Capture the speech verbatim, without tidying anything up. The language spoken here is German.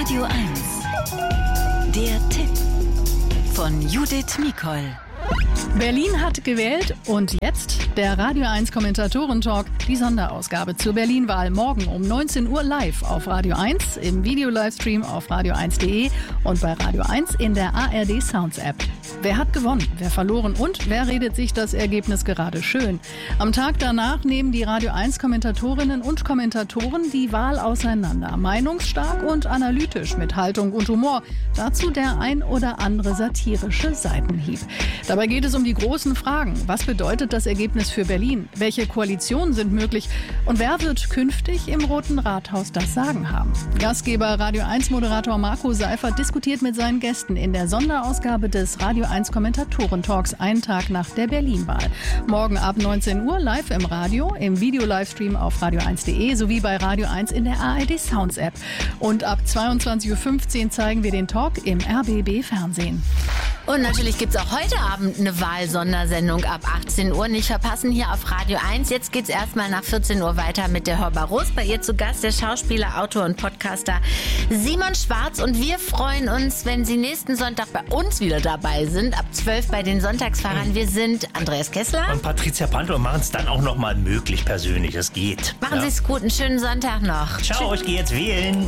Radio eins. Der Tipp von Judith Mikol. Berlin hat gewählt und jetzt der Radio eins Kommentatoren-Talk, die Sonderausgabe zur Berlin-Wahl. Morgen um neunzehn Uhr live auf Radio eins, im Video-Livestream auf radio eins punkt de und bei Radio eins in der A R D Sounds App. Wer hat gewonnen, wer verloren und wer redet sich das Ergebnis gerade schön? Am Tag danach nehmen die Radio eins Kommentatorinnen und Kommentatoren die Wahl auseinander. Meinungsstark und analytisch mit Haltung und Humor. Dazu der ein oder andere satirische Seitenhieb. Dabei geht es um die großen Fragen. Was bedeutet das Ergebnis für Berlin? Welche Koalitionen sind möglich? Und wer wird künftig im Roten Rathaus das Sagen haben? Gastgeber Radio eins Moderator Marco Seifert diskutiert mit seinen Gästen in der Sonderausgabe des Radio eins Kommentatoren-Talks einen Tag nach der Berlin-Wahl. Morgen ab neunzehn Uhr live im Radio, im Video-Livestream auf radio eins punkt de sowie bei Radio eins in der A R D Sounds App. Und ab zweiundzwanzig Uhr fünfzehn zeigen wir den Talk im R B B Fernsehen. Und natürlich gibt es auch heute Abend eine Wahlsondersendung ab achtzehn Uhr. Nicht verpassen hier auf Radio eins. Jetzt geht's erstmal nach vierzehn Uhr weiter mit der Hörbar Rose. Bei ihr zu Gast der Schauspieler, Autor und Podcaster Simon Schwarz. Und wir freuen uns, wenn Sie nächsten Sonntag bei uns wieder dabei sind. Ab zwölf bei den Sonntagsfahrern. Wir sind Andreas Kessler und Patricia Panto und machen es dann auch nochmal möglich persönlich. Es geht. Machen ja. Sie es gut. Einen schönen Sonntag noch. Ciao, Tschüss. Ich gehe jetzt wählen.